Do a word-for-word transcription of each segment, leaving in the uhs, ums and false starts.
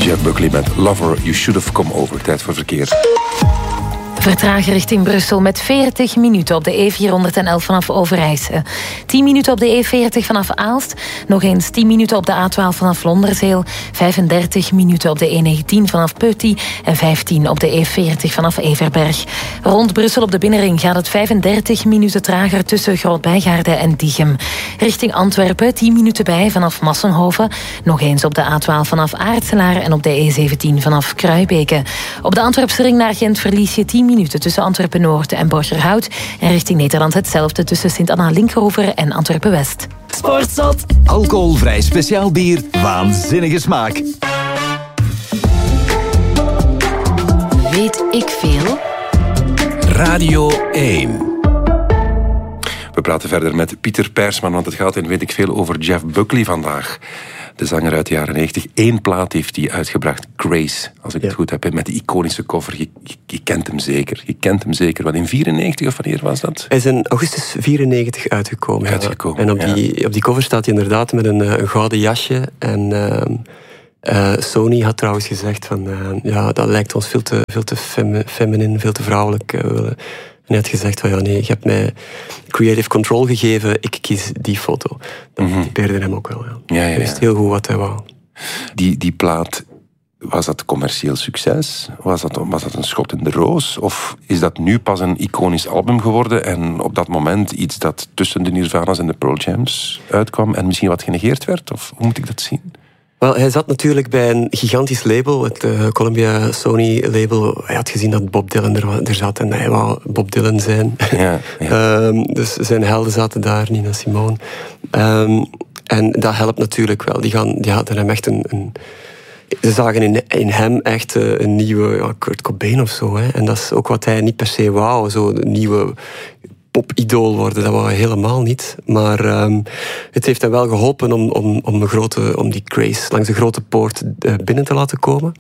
Jeff Buckley met Lover, You Should Have Come Over. Tijd voor verkeer. Vertragen richting Brussel met veertig minuten op de E vierhonderdelf vanaf Overijse. tien minuten op de E veertig vanaf Aalst. Nog eens tien minuten op de A twaalf vanaf Londerzeel. vijfendertig minuten op de E negentien vanaf Peuty. En vijftien op de E veertig vanaf Everberg. Rond Brussel op de binnenring gaat het vijfendertig minuten trager tussen Groot-Bijgaarde en Diegem. Richting Antwerpen tien minuten bij vanaf Massenhoven. Nog eens op de A twaalf vanaf Aartselaar en op de E zeventien vanaf Kruibeke. Op de Antwerpse ring naar Gent verlies je tien minuten tussen Antwerpen-Noord en Borgerhout. En richting Nederland hetzelfde tussen Sint-Anna-Linkeroever en Antwerpen-West. Sportzot. Alcoholvrij speciaal bier. Waanzinnige smaak. Weet ik veel? Radio één. We praten verder met Pieter Persman, want het gaat in weet ik veel over Jeff Buckley vandaag. De zanger uit de jaren negentig. Eén plaat heeft hij uitgebracht, Grace, als ik ja. het goed heb, met die iconische cover. Je, je, je kent hem zeker. Je kent hem zeker. Wat in vierennegentig of wanneer was dat? Hij is in augustus vierennegentig uitgekomen. Uitgekomen, En op, ja. die, op die cover staat hij inderdaad met een, een gouden jasje. En uh, uh, Sony had trouwens gezegd van, uh, ja, dat lijkt ons veel te, veel te femi- feminin, veel te vrouwelijk. Uh, willen. En hij had gezegd van, ja nee, je hebt mij creative control gegeven, ik kies die foto. Dat mm-hmm. typeerde hem ook wel. Ja. Ja, ja, ja. Hij wist heel goed wat hij wou. Die, die plaat, was dat commercieel succes? Was dat, was dat een schot in de roos? Of is dat nu pas een iconisch album geworden en op dat moment iets dat tussen de Nirvana's en de Pearl Jams uitkwam en misschien wat genegeerd werd? Of hoe moet ik dat zien? Wel, hij zat natuurlijk bij een gigantisch label, het uh, Columbia Sony label. Hij had gezien dat Bob Dylan er, er zat en hij wou Bob Dylan zijn. Ja, ja. um, dus zijn helden zaten daar, Nina Simone. Um, en dat helpt natuurlijk wel. Die, gaan, die hadden hem echt een... een ze zagen in, in hem echt een nieuwe ja, Kurt Cobain of zo. Hè. En dat is ook wat hij niet per se wou, zo een nieuwe popidool worden, dat wou hij helemaal niet. Maar um, het heeft hem wel geholpen om, om, om, een grote, om die Grace langs de grote poort uh, binnen te laten komen.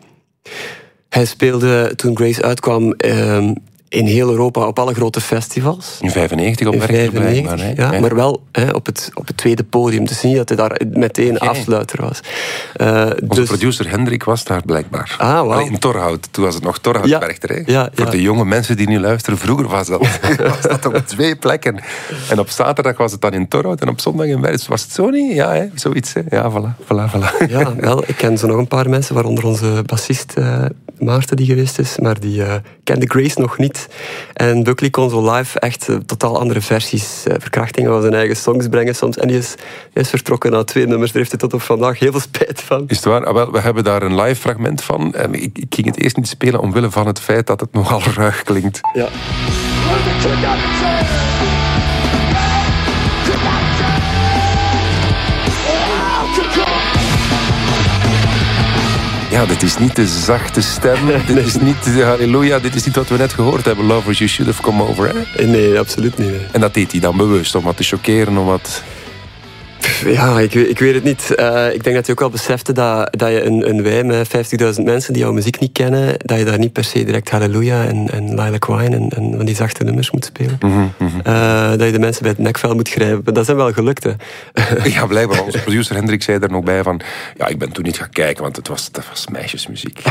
Hij speelde, toen Grace uitkwam, um, in heel Europa op alle grote festivals. In vijfennegentig op vijfennegentig, hè? Ja, maar wel hè, op, het, op het tweede podium. Dus niet dat hij daar meteen okay. afsluiter was. Uh, Onze dus... producer Hendrik was daar blijkbaar. Ah, wow. In Torhout. Toen was het nog Torhout ja. Werchter. Hè? Ja, Voor ja. de jonge mensen die nu luisteren, vroeger was dat, was dat op twee plekken. En op zaterdag was het dan in Torhout en op zondag in Werst. Was het zo niet? Ja, hè? Zoiets. Hè? Ja, voilà, voilà, voilà. Ja, wel, ik ken zo nog een paar mensen, waaronder onze bassist uh, Maarten die geweest is, maar die uh, kende Grace nog niet. En Buckley kon zo live echt uh, totaal andere versies, uh, verkrachtingen van zijn eigen songs brengen soms. En die is, die is vertrokken na twee nummers. Daar heeft hij tot op vandaag heel veel spijt van. Is het waar? Ah, wel, we hebben daar een live fragment van. En ik, ik ging het eerst niet spelen omwille van het feit dat het nogal ruig klinkt. Ja. Ja, dit is niet de zachte stem. Dit nee. is niet de halleluja. Dit is niet wat we net gehoord hebben. Lovers, you should have come over. Hè? Nee, absoluut niet. Nee. En dat deed hij dan bewust, om wat te choqueren, om wat... Ja, ik, ik weet het niet. Uh, ik denk dat je ook wel besefte dat, dat je een, een wij met vijftigduizend mensen die jouw muziek niet kennen, dat je daar niet per se direct Halleluja en, en Lilac Wine en, en van die zachte nummers moet spelen. Mm-hmm, mm-hmm. Uh, dat je de mensen bij het nekvel moet grijpen. Dat is wel gelukt, hè. Ja, blijkbaar. Onze producer Hendrik zei er nog bij van, ja, ik ben toen niet gaan kijken, want het was, dat was meisjesmuziek.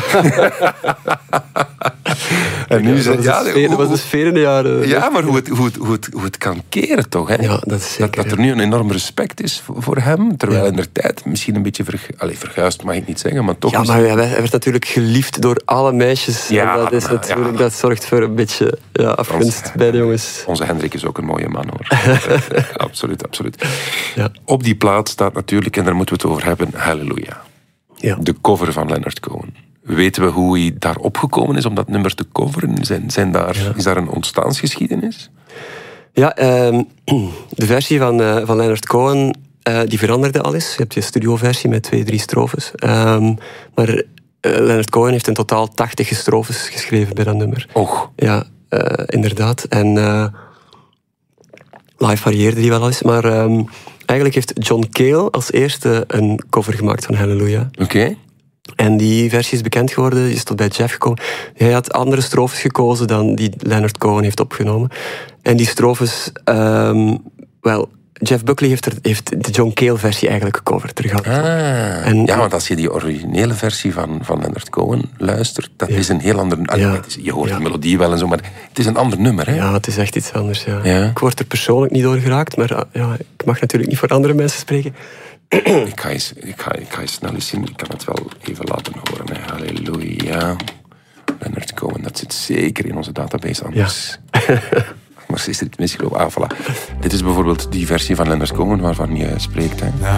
En nu ja, dat, ja, sfeer, hoe, dat was de sfeer in de jaren. Ja, maar hoe het, hoe het, hoe het, hoe het kan keren toch, hè? Ja, dat is zeker. Dat, dat er nu een enorm respect is voor hem, terwijl ja. in de tijd misschien een beetje vergu- Allee, verguisd mag ik niet zeggen, maar toch... Ja, maar hij werd natuurlijk geliefd door alle meisjes. Ja, en dat, is natuurlijk, ja. dat zorgt voor een beetje ja, afgunst onze, bij de jongens. Onze Hendrik is ook een mooie man, hoor. Absoluut, absoluut. Ja. Op die plaat staat natuurlijk, en daar moeten we het over hebben, Halleluja. Ja. De cover van Leonard Cohen. Weten we hoe hij daar opgekomen is om dat nummer te coveren? Zijn, zijn daar, ja. Is daar een ontstaansgeschiedenis? Ja, um, de versie van, uh, van Leonard Cohen, uh, die veranderde al eens. Je hebt je studioversie met twee, drie strofes. Um, maar uh, Leonard Cohen heeft in totaal tachtig strofes geschreven bij dat nummer. Och. Ja, uh, inderdaad. En uh, live varieerde die wel eens. Maar um, eigenlijk heeft John Cale als eerste een cover gemaakt van Halleluja. Oké. Okay. En die versie is bekend geworden, is tot bij Jeff gekomen. Hij had andere strofes gekozen dan die Leonard Cohen heeft opgenomen. En die strofes, um, wel, Jeff Buckley heeft, er, heeft de John Cale-versie eigenlijk gecoverd. Er gaat ah, en, ja, want als je die originele versie van, van Leonard Cohen luistert, dat ja. is een heel ander... Ja. Je hoort ja. de melodie wel en zo, maar het is een ander nummer. Hè? Ja, het is echt iets anders. Ja. Ja. Ik word er persoonlijk niet door geraakt, maar ja, ik mag natuurlijk niet voor andere mensen spreken. ik, ga eens, ik, ga, ik ga eens snel eens zien, ik kan het wel even laten horen. Hè. Halleluja. Leonard Cohen, dat zit zeker in onze database anders. Ja. Maar is er iets misgelopen? Ah, voilà. Dit is bijvoorbeeld die versie van Leonard Cohen waarvan je spreekt. Hè.